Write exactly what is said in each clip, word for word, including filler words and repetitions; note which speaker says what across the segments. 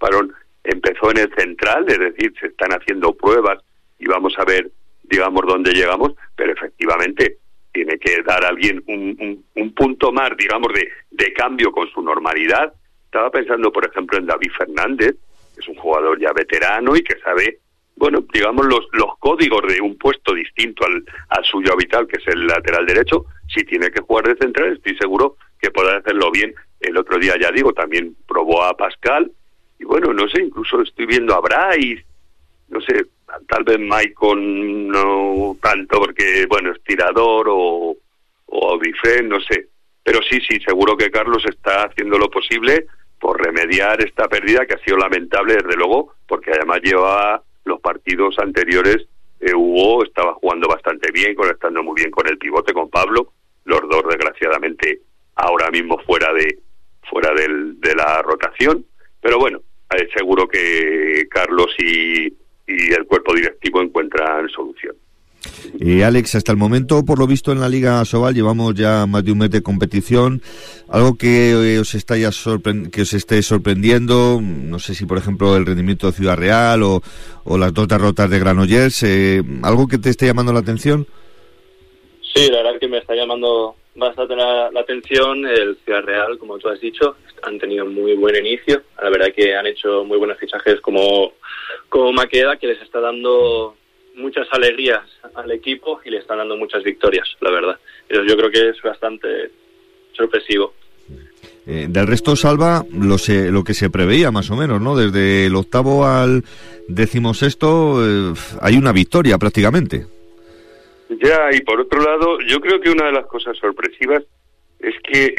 Speaker 1: empezaron, empezó en el central, es decir, se están haciendo pruebas y vamos a ver, digamos, dónde llegamos, pero efectivamente tiene que dar a alguien un, un, un punto más, digamos, de, de cambio con su normalidad. Estaba pensando, por ejemplo, en David Fernández, que es un jugador ya veterano y que sabe, bueno, digamos, los, los códigos de un puesto distinto al, al suyo habitual, que es el lateral derecho. Si tiene que jugar de central, estoy seguro que podrá hacerlo bien. El otro día, ya digo, también probó a Pascal, y bueno, no sé, incluso estoy viendo a Bryce, no sé, tal vez Maicon no tanto porque, bueno, es tirador, o, o Bifren, no sé. Pero sí, sí, seguro que Carlos está haciendo lo posible por remediar esta pérdida que ha sido lamentable, desde luego, porque además lleva los partidos anteriores, eh, Hugo estaba jugando bastante bien, conectando muy bien con el pivote, con Pablo, los dos desgraciadamente ahora mismo fuera de fuera del, de la rotación, pero bueno, eh, seguro que Carlos y, y el cuerpo directivo encuentran solución.
Speaker 2: Eh, Alex, hasta el momento, por lo visto en la Liga Asobal, llevamos ya más de un mes de competición. Algo que eh, os está ya sorpre- que os esté sorprendiendo, no sé si por ejemplo el rendimiento de Ciudad Real o, o las dos derrotas de Granollers, eh, algo que te esté llamando la atención.
Speaker 3: Sí, la verdad que me está llamando bastante la, la atención el Ciudad Real, como tú has dicho. Han tenido muy buen inicio, la verdad que han hecho muy buenos fichajes como, como Maqueda, que les está dando muchas alegrías al equipo y le están dando muchas victorias, la verdad. Pero yo creo que es bastante sorpresivo.
Speaker 2: Eh, del resto, Salva, lo, se, lo que se preveía más o menos, ¿no? Desde el octavo al decimosexto eh, hay una victoria prácticamente.
Speaker 1: Ya, y por otro lado, yo creo que una de las cosas sorpresivas es que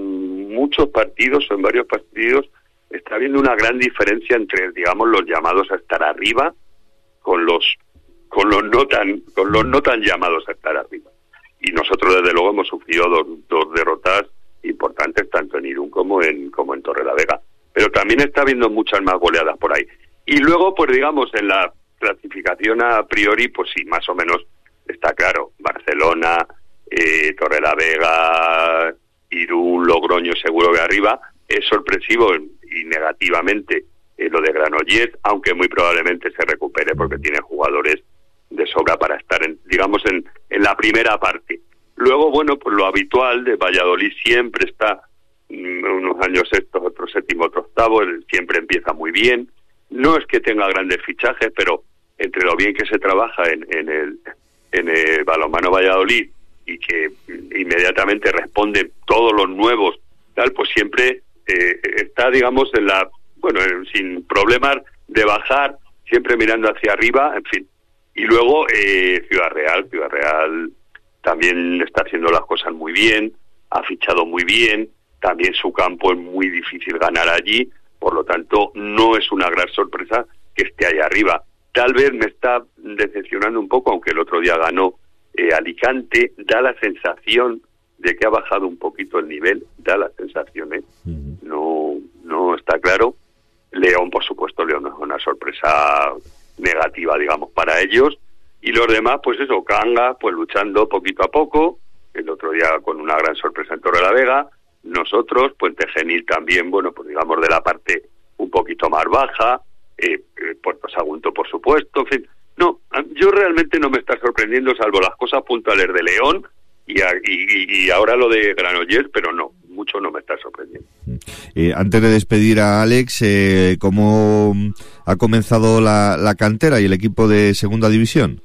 Speaker 1: en muchos partidos, o en varios partidos, está habiendo una gran diferencia entre, digamos, los llamados a estar arriba con los con los no tan con los no tan llamados a estar arriba. Y nosotros desde luego hemos sufrido dos, dos derrotas importantes tanto en Irún como en como en Torrelavega, pero también está habiendo muchas más goleadas por ahí. Y luego, pues digamos, en la clasificación a priori, pues sí, más o menos está claro, Barcelona, eh, Torrelavega, Irún, Logroño, seguro que arriba. Es sorpresivo y negativamente eh, lo de Granollers, aunque muy probablemente se recupere porque tiene jugadores de sobra para estar, en, digamos, en, en la primera parte. Luego, bueno, pues lo habitual de Valladolid siempre está mm, unos años sextos, otro séptimo, otro octavo, él siempre empieza muy bien. No es que tenga grandes fichajes, pero entre lo bien que se trabaja en, en el en el balonmano Valladolid y que inmediatamente responden todos los nuevos, tal, pues siempre eh, está, digamos, en la, bueno, sin problemas de bajar, siempre mirando hacia arriba, en fin. Y luego eh, Ciudad Real, Ciudad Real también está haciendo las cosas muy bien, ha fichado muy bien, también su campo es muy difícil ganar allí, por lo tanto no es una gran sorpresa que esté ahí arriba. Tal vez me está decepcionando un poco, aunque el otro día ganó eh, Alicante, da la sensación de que ha bajado un poquito el nivel, da la sensación, ¿eh? Uh-huh. No, no está claro. León, por supuesto, León es una sorpresa negativa, digamos, para ellos, y los demás, pues eso, Cangas, pues luchando poquito a poco, el otro día con una gran sorpresa en Torrelavega, nosotros, Puente Genil también, bueno, pues digamos de la parte un poquito más baja, eh, eh, Puerto Sagunto, por supuesto, en fin, no, yo realmente no me está sorprendiendo, salvo las cosas puntuales de León, y, a, y, y ahora lo de Granollers, pero no, mucho no me está sorprendiendo.
Speaker 2: Eh, antes de despedir a Alex, eh, ¿cómo ha comenzado la, la cantera y el equipo de segunda división?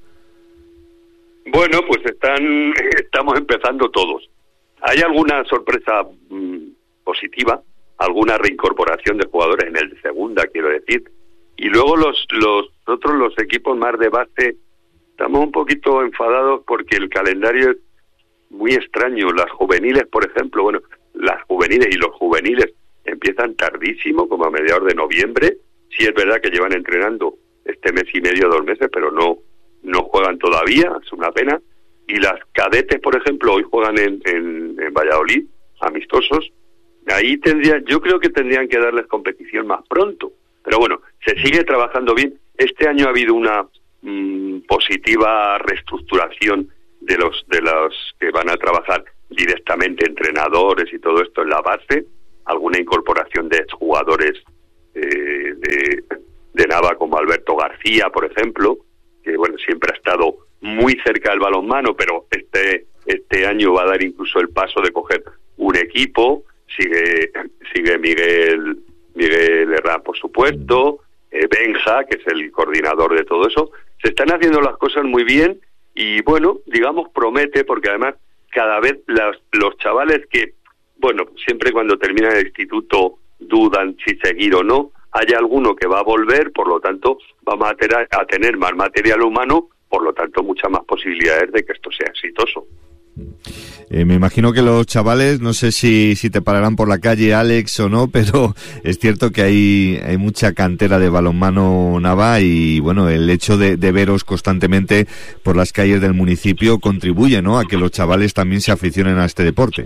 Speaker 1: Bueno, pues están, estamos empezando todos. Hay alguna sorpresa mmm, positiva, alguna reincorporación de jugadores en el de segunda, quiero decir, y luego los, los otros, los equipos más de base, estamos un poquito enfadados porque el calendario es muy extraño. Las juveniles, por ejemplo, bueno, las juveniles y los juveniles empiezan tardísimo, como a mediados de noviembre. Sí es verdad que llevan entrenando este mes y medio, dos meses, pero no no juegan todavía, es una pena. Y las cadetes, por ejemplo, hoy juegan en, en, en Valladolid, amistosos. Ahí tendrían, yo creo que tendrían que darles competición más pronto. Pero bueno, se sigue trabajando bien. Este año ha habido una mmm, positiva reestructuración de los de los que van a trabajar directamente, entrenadores y todo esto en la base, alguna incorporación de jugadores eh, eh, de, de Nava, como Alberto García, por ejemplo, que bueno, siempre ha estado muy cerca del balonmano, pero este este año va a dar incluso el paso de coger un equipo. Sigue sigue Miguel Miguel Herrán, por supuesto, eh, Benja, que es el coordinador de todo eso. Se están haciendo las cosas muy bien y bueno, digamos, promete, porque además cada vez las, los chavales que, bueno, siempre cuando terminan el instituto dudan si seguir o no, hay alguno que va a volver, por lo tanto vamos a tener, a tener más material humano, por lo tanto muchas más posibilidades de que esto sea exitoso.
Speaker 2: Eh, me imagino que los chavales, no sé si, si te pararán por la calle, Alex, o no, pero es cierto que hay, hay mucha cantera de balonmano Nava y bueno, el hecho de, de veros constantemente por las calles del municipio contribuye, ¿no?, a que los chavales también se aficionen a este deporte.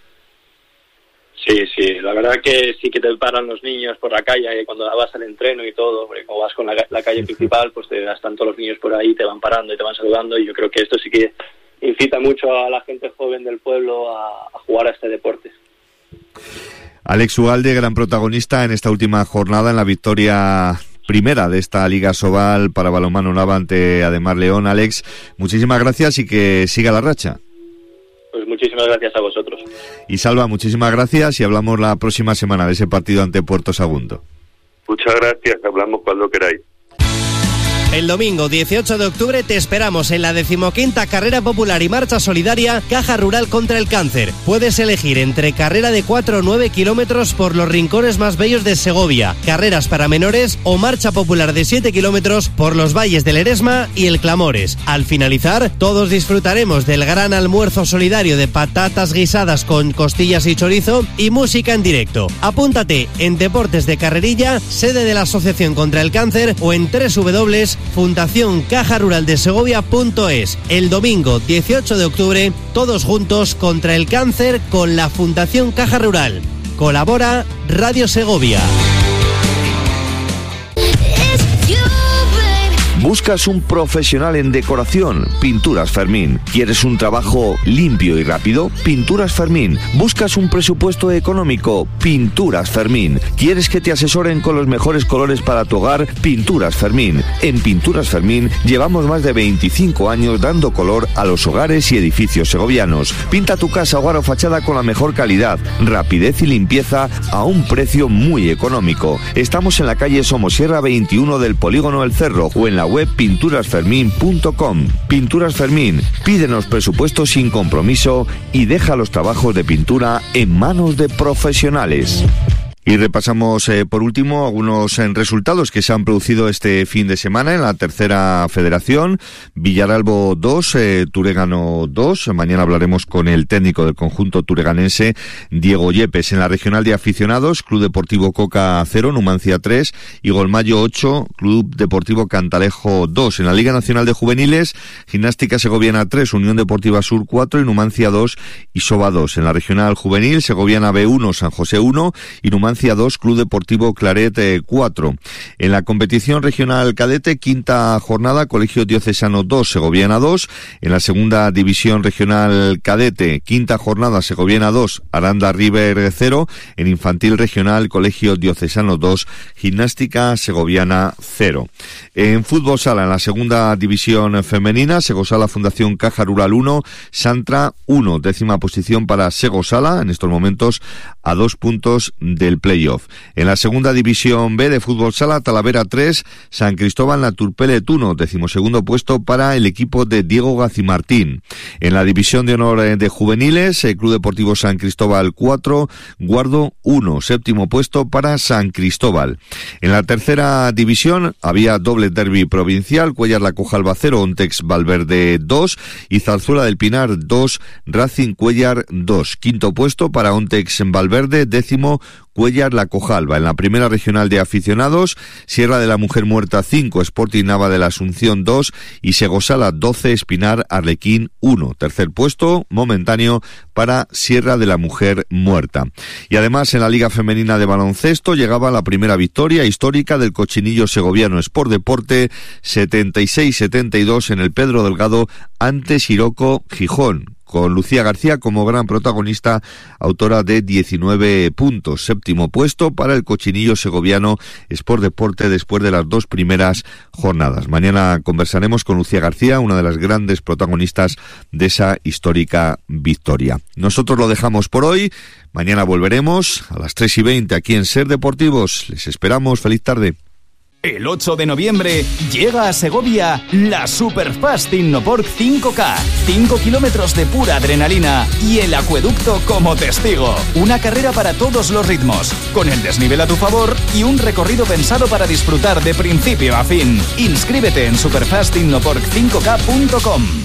Speaker 3: Sí, sí, la verdad que sí que te paran los niños por la calle cuando vas al entreno y todo, porque como vas con la, la calle principal, pues te están todos los niños por ahí, te van parando y te van saludando, y yo creo que esto sí que incita mucho a la gente joven del pueblo a, a jugar a este deporte.
Speaker 2: Alex Ugalde, gran protagonista en esta última jornada, en la victoria primera de esta Liga Sobal para balonmano Nava ante Ademar León. Alex, muchísimas gracias y que siga la racha.
Speaker 3: Pues muchísimas gracias a vosotros.
Speaker 2: Y Salva, muchísimas gracias y hablamos la próxima semana de ese partido ante Puerto Sagunto.
Speaker 1: Muchas gracias, hablamos cuando queráis.
Speaker 4: El domingo dieciocho de octubre te esperamos en la decimoquinta Carrera Popular y Marcha Solidaria Caja Rural contra el Cáncer. Puedes elegir entre carrera de cuatro o nueve kilómetros por los rincones más bellos de Segovia, carreras para menores o marcha popular de siete kilómetros por los valles del Eresma y el Clamores. Al finalizar, todos disfrutaremos del gran almuerzo solidario de patatas guisadas con costillas y chorizo y música en directo. Apúntate en Deportes de Carrerilla, sede de la Asociación contra el Cáncer, o en doble u doble u doble u punto fundación caja rural de segovia punto es. El domingo dieciocho de octubre, todos juntos contra el cáncer con la Fundación Caja Rural. Colabora Radio Segovia.
Speaker 5: ¿Buscas un profesional en decoración? Pinturas Fermín. ¿Quieres un trabajo limpio y rápido? Pinturas Fermín. ¿Buscas un presupuesto económico? Pinturas Fermín. ¿Quieres que te asesoren con los mejores colores para tu hogar? Pinturas Fermín. En Pinturas Fermín llevamos más de veinticinco años dando color a los hogares y edificios segovianos. Pinta tu casa, hogar o fachada con la mejor calidad, rapidez y limpieza a un precio muy económico. Estamos en la calle Somosierra veintiuno del Polígono El Cerro o en la web pinturas fermín punto com. Pinturas Fermín, pídenos presupuesto sin compromiso y deja los trabajos de pintura en manos de profesionales.
Speaker 2: Y repasamos eh, por último algunos eh, resultados que se han producido este fin de semana en la tercera federación. Villaralbo dos, eh, Turegano dos. Mañana hablaremos con el técnico del conjunto tureganense, Diego Yepes. En la regional de aficionados, Club Deportivo Coca cero, Numancia tres y Golmayo ocho, Club Deportivo Cantalejo dos. En la Liga Nacional de Juveniles, Gimnástica Segoviana tres, Unión Deportiva Sur cuatro y Numancia dos y Soba dos. En la regional juvenil, Segoviana B uno, San José uno y Numancia dos, Club Deportivo Claret eh, cuatro. En la competición regional cadete, quinta jornada, Colegio Diocesano dos, Segoviana dos. En la segunda división regional cadete, quinta jornada, Segoviana dos, Aranda River cero. En infantil regional, Colegio Diocesano dos, Gimnástica Segoviana cero. En fútbol sala, en la segunda división femenina, Segosala Fundación Caja Rural uno, Santra uno. Décima posición para Segosala, en estos momentos a dos puntos del playoff. En la segunda división B de fútbol sala, Talavera tres, San Cristóbal Naturpelet uno, decimosegundo puesto para el equipo de Diego Gacimartín. En la división de honor de juveniles, el Club Deportivo San Cristóbal cuatro, Guardo uno, séptimo puesto para San Cristóbal. En la tercera división había doble derbi provincial, Cuellar La Cojalba cero, Ontex Valverde dos y Zarzuela del Pinar dos, Racing Cuellar dos. Quinto puesto para Ontex Valverde, décimo Cuellar La Cojalba. En la primera regional de aficionados, Sierra de la Mujer Muerta cinco, Sporting Nava de la Asunción dos y Segosala doce, Espinar Arlequín uno. Tercer puesto momentáneo para Sierra de la Mujer Muerta. Y además en la Liga Femenina de Baloncesto llegaba la primera victoria histórica del Cochinillo Segoviano Sport Deporte, setenta y seis setenta y dos en el Pedro Delgado ante Siroco Gijón, con Lucía García como gran protagonista, autora de diecinueve puntos. Séptimo puesto para el cochinillo segoviano Sport Deporte después de las dos primeras jornadas. Mañana conversaremos con Lucía García, una de las grandes protagonistas de esa histórica victoria. Nosotros lo dejamos por hoy. Mañana volveremos a las tres y veinte aquí en Ser Deportivos. Les esperamos. Feliz tarde.
Speaker 6: El ocho de noviembre llega a Segovia la Superfast Innoport cinco K. cinco kilómetros de pura adrenalina y el acueducto como testigo. Una carrera para todos los ritmos, con el desnivel a tu favor y un recorrido pensado para disfrutar de principio a fin. Inscríbete en superfast innoport cinco k punto com.